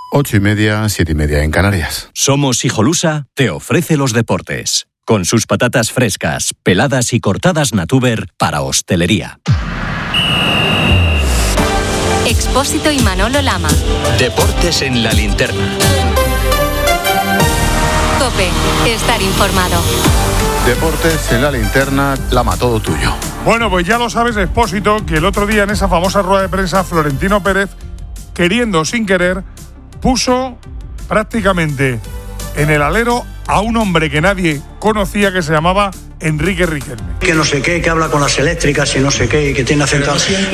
8:30, 7:30 en Canarias. Somos Hijolusa te ofrece los deportes. Con sus patatas frescas, peladas y cortadas Natuber para hostelería. Expósito y Manolo Lama. Deportes en la linterna. COPE. Estar informado. Deportes en la linterna, Lama, todo tuyo. Bueno, pues ya lo sabes, Expósito, que el otro día en esa famosa rueda de prensa, Florentino Pérez, queriendo o sin querer, puso prácticamente en el alero a un hombre que nadie conocía, que se llamaba Enrique Riquelme. Que no sé qué, que habla con las eléctricas y no sé qué, y que tiene acento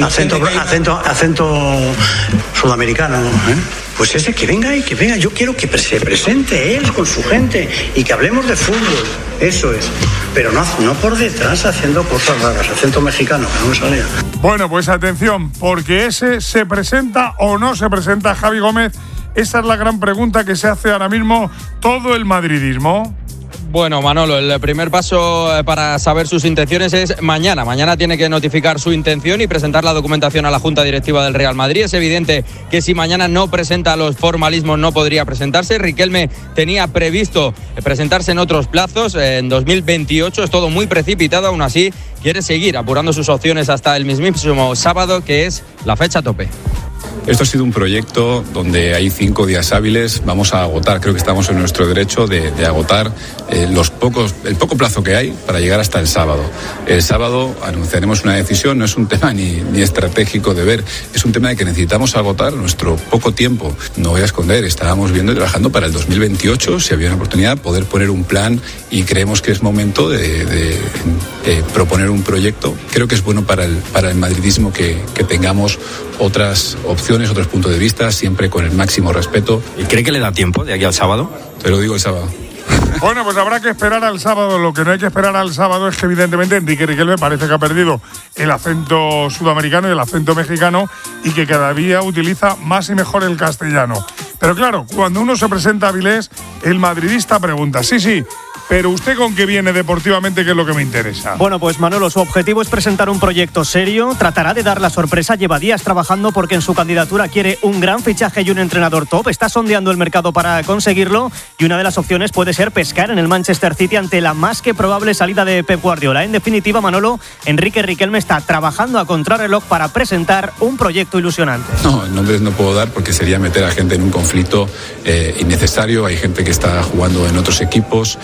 sudamericano, ¿eh? Pues ese que venga, yo quiero que se presente él con su gente y que hablemos de fútbol, eso es. Pero no por detrás haciendo cosas raras, acento mexicano, que no me salía. Bueno, pues atención, porque ese se presenta o no se presenta, Javi Gómez. Esa es la gran pregunta que se hace ahora mismo todo el madridismo. Bueno, Manolo, el primer paso para saber sus intenciones es mañana. Mañana tiene que notificar su intención y presentar la documentación a la Junta Directiva del Real Madrid. Es evidente que si mañana no presenta los formalismos no podría presentarse. Riquelme tenía previsto presentarse en otros plazos, en 2028. Es todo muy precipitado, aún así quiere seguir apurando sus opciones hasta el mismísimo sábado, que es la fecha tope. Esto ha sido un proyecto donde hay 5 días hábiles. Vamos a agotar, creo que estamos en nuestro derecho de agotar el poco plazo que hay para llegar hasta el sábado. El sábado anunciaremos una decisión, no es un tema ni estratégico de ver, es un tema de que necesitamos agotar nuestro poco tiempo. No voy a esconder, estábamos viendo y trabajando para el 2028, si había una oportunidad, poder poner un plan, y creemos que es momento de proponer un proyecto. Creo que es bueno para el madridismo que tengamos otras opciones, otros puntos de vista, siempre con el máximo respeto. ¿Y cree que le da tiempo de aquí al sábado? Te lo digo el sábado. Bueno, pues habrá que esperar al sábado. Lo que no hay que esperar al sábado es que evidentemente Enrique Riquelme parece que ha perdido el acento sudamericano y el acento mexicano, y que cada día utiliza más y mejor el castellano. Pero claro, cuando uno se presenta a Avilés, el madridista pregunta, sí, pero ¿usted con qué viene deportivamente, que es lo que me interesa? Bueno, pues Manolo, su objetivo es presentar un proyecto serio, tratará de dar la sorpresa, lleva días trabajando porque en su candidatura quiere un gran fichaje y un entrenador top, está sondeando el mercado para conseguirlo, y una de las opciones puede ser pescar en el Manchester City ante la más que probable salida de Pep Guardiola. En definitiva, Manolo, Enrique Riquelme está trabajando a contrarreloj para presentar un proyecto ilusionante. No, nombres no puedo dar porque sería meter a gente en un conflicto innecesario. Hay gente que está jugando en otros equipos,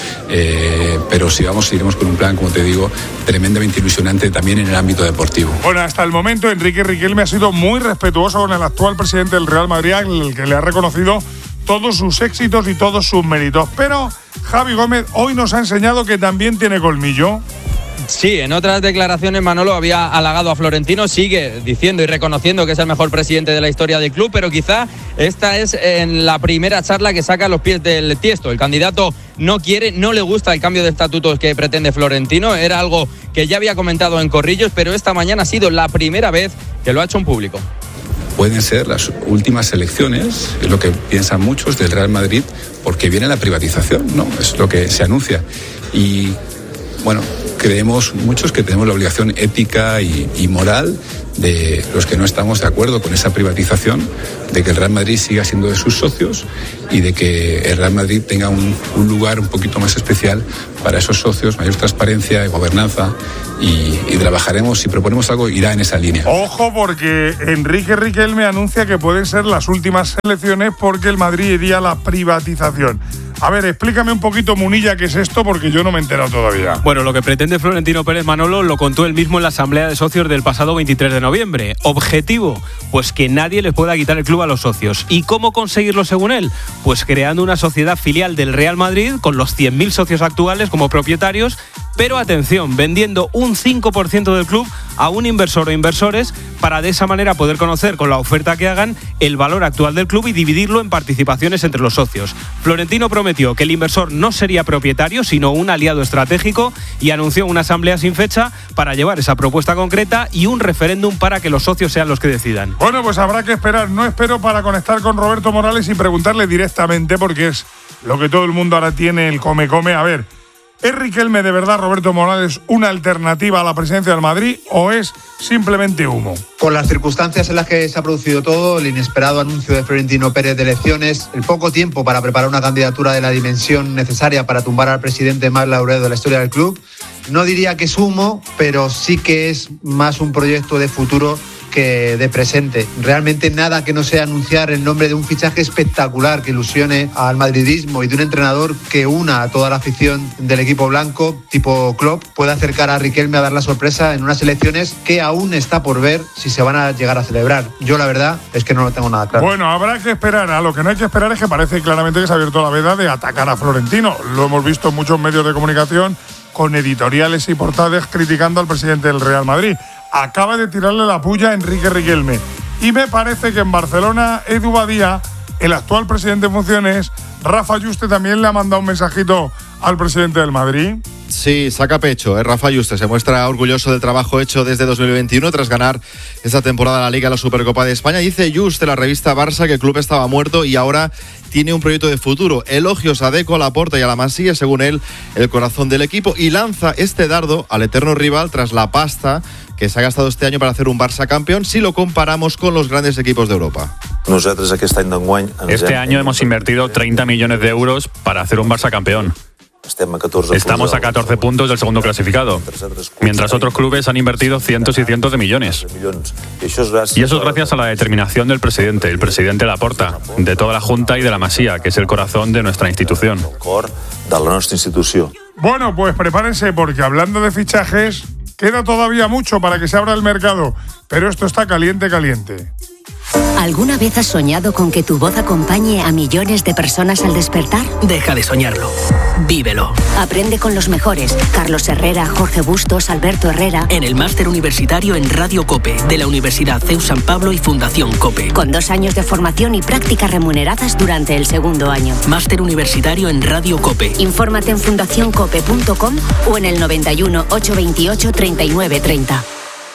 pero seguiremos con un plan, como te digo, tremendamente ilusionante también en el ámbito deportivo. Bueno, hasta el momento Enrique Riquelme ha sido muy respetuoso con el actual presidente del Real Madrid, el que le ha reconocido todos sus éxitos y todos sus méritos. Pero Javi Gómez hoy nos ha enseñado que también tiene colmillo. Sí, en otras declaraciones Manolo había halagado a Florentino, sigue diciendo y reconociendo que es el mejor presidente de la historia del club, pero quizá esta es en la primera charla que saca a los pies del tiesto. El candidato no le gusta el cambio de estatutos que pretende Florentino, era algo que ya había comentado en Corrillos, pero esta mañana ha sido la primera vez que lo ha hecho en público. Pueden ser las últimas elecciones, es lo que piensan muchos del Real Madrid, porque viene la privatización, ¿no? Es lo que se anuncia. Y bueno, creemos muchos que tenemos la obligación ética y moral de los que no estamos de acuerdo con esa privatización, de que el Real Madrid siga siendo de sus socios y de que el Real Madrid tenga un lugar un poquito más especial para esos socios, mayor transparencia y gobernanza, y trabajaremos, si proponemos algo, irá en esa línea. Ojo, porque Enrique Riquelme anuncia que pueden ser las últimas elecciones porque el Madrid iría a la privatización. A ver, explícame un poquito, Munilla, qué es esto, porque yo no me he enterado todavía. Bueno, lo que pretende Florentino Pérez, Manolo, lo contó él mismo en la asamblea de socios del pasado 23 de noviembre. Objetivo, pues que nadie les pueda quitar el club a los socios. ¿Y cómo conseguirlo según él? Pues creando una sociedad filial del Real Madrid con los 100.000 socios actuales como propietarios, pero atención, vendiendo un 5% del club a un inversor o inversores para de esa manera poder conocer con la oferta que hagan el valor actual del club y dividirlo en participaciones entre los socios. Florentino prometió que el inversor no sería propietario, sino un aliado estratégico, y anunció una asamblea sin fecha para llevar esa propuesta concreta y un referéndum para que los socios sean los que decidan. Bueno, pues habrá que esperar. No espero para conectar con Roberto Morales y preguntarle directamente, porque es lo que todo el mundo ahora tiene, el come. A ver, ¿Es Riquelme de verdad, Roberto Morales, una alternativa a la presidencia del Madrid o es simplemente humo? Con las circunstancias en las que se ha producido todo, el inesperado anuncio de Florentino Pérez de elecciones, el poco tiempo para preparar una candidatura de la dimensión necesaria para tumbar al presidente más laureado de la historia del club, no diría que es humo, pero sí que es más un proyecto de futuro que de presente. Realmente nada que no sea anunciar el nombre de un fichaje espectacular que ilusione al madridismo y de un entrenador que una a toda la afición del equipo blanco, tipo Klopp, puede acercar a Riquelme a dar la sorpresa en unas elecciones que aún está por ver si se van a llegar a celebrar. Yo la verdad es que no lo tengo nada claro. Bueno, habrá que esperar. A lo que no hay que esperar es que parece claramente que se ha abierto la veda de atacar a Florentino. Lo hemos visto en muchos medios de comunicación con editoriales y portadas criticando al presidente del Real Madrid. Acaba de tirarle la puya a Enrique Riquelme. Y me parece que en Barcelona, Edu Badía, el actual presidente en funciones, Rafa Yuste, también le ha mandado un mensajito al presidente del Madrid. Sí, saca pecho. Rafa Yuste se muestra orgulloso del trabajo hecho desde 2021 tras ganar esta temporada la Liga, la Supercopa de España. Dice Yuste, la revista Barça, que el club estaba muerto y ahora tiene un proyecto de futuro. Elogios a Deco, a Laporta y a la Masía, según él, el corazón del equipo, y lanza este dardo al eterno rival tras la pasta que se ha gastado este año para hacer un Barça campeón si lo comparamos con los grandes equipos de Europa. Este año hemos invertido 30 millones de euros para hacer un Barça campeón. Estamos a 14 puntos del segundo clasificado, mientras otros clubes han invertido cientos y cientos de millones. Y eso es gracias a la determinación del presidente, el presidente Laporta, de toda la Junta y de la Masía, que es el corazón de nuestra institución. Bueno, pues prepárense porque hablando de fichajes, queda todavía mucho para que se abra el mercado, pero esto está caliente, caliente. ¿Alguna vez has soñado con que tu voz acompañe a millones de personas al despertar? Deja de soñarlo. Vívelo. Aprende con los mejores. Carlos Herrera, Jorge Bustos, Alberto Herrera. En el máster universitario en Radio COPE de la Universidad CEU San Pablo y Fundación COPE. Con 2 años de formación y prácticas remuneradas durante el segundo año. Máster universitario en Radio COPE. Infórmate en fundacioncope.com o en el 91 828 3930.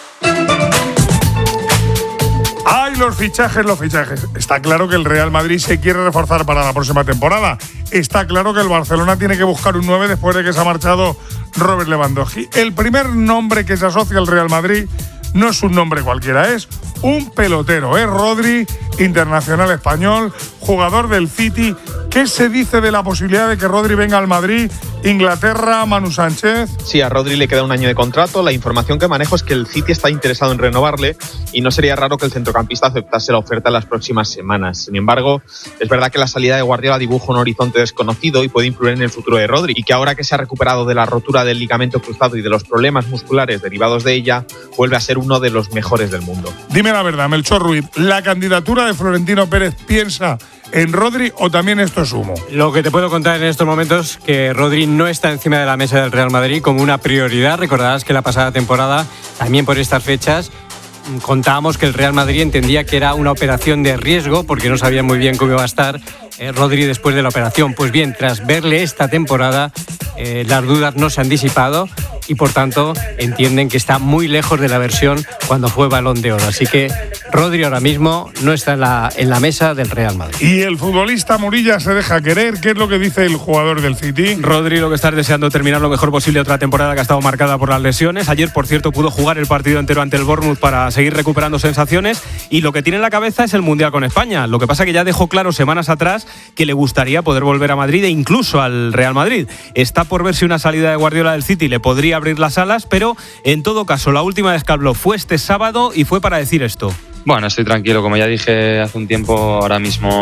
¡Ay, los fichajes! Está claro que el Real Madrid se quiere reforzar para la próxima temporada. Está claro que el Barcelona tiene que buscar un 9 después de que se ha marchado Robert Lewandowski. El primer nombre que se asocia al Real Madrid no es un nombre cualquiera, es un pelotero. Es Rodri, internacional español, jugador del City. ¿Qué se dice de la posibilidad de que Rodri venga al Madrid? Inglaterra, Manu Sánchez. Sí, a Rodri le queda un año de contrato. La información que manejo es que el City está interesado en renovarle y no sería raro que el centrocampista aceptase la oferta en las próximas semanas. Sin embargo, es verdad que la salida de Guardiola dibuja un horizonte desconocido y puede influir en el futuro de Rodri, y que ahora que se ha recuperado de la rotura del ligamento cruzado y de los problemas musculares derivados de ella, vuelve a ser uno de los mejores del mundo. Dime la verdad, Melchor Ruiz, ¿la candidatura de Florentino Pérez piensa en Rodri o también esto es humo? Lo que te puedo contar en estos momentos es que Rodri no está encima de la mesa del Real Madrid como una prioridad. Recordarás que la pasada temporada, también por estas fechas, contábamos que el Real Madrid entendía que era una operación de riesgo porque no sabía muy bien cómo iba a estar Rodri después de la operación. Pues bien, tras verle esta temporada, las dudas no se han disipado y por tanto entienden que está muy lejos de la versión cuando fue Balón de Oro. Así que Rodri ahora mismo no está en la mesa del Real Madrid. ¿Y el futbolista Murilla se deja querer? ¿Qué es lo que dice el jugador del City? Rodri lo que está deseando terminar lo mejor posible otra temporada que ha estado marcada por las lesiones. Ayer, por cierto, pudo jugar el partido entero ante el Bournemouth para seguir recuperando sensaciones y lo que tiene en la cabeza es el Mundial con España. Lo que pasa que ya dejó claro semanas atrás que le gustaría poder volver a Madrid e incluso al Real Madrid. Está por ver si una salida de Guardiola del City le podría abrir las alas, pero en todo caso la última vez que habló fue este sábado y fue para decir esto. Bueno, estoy tranquilo, como ya dije hace un tiempo, ahora mismo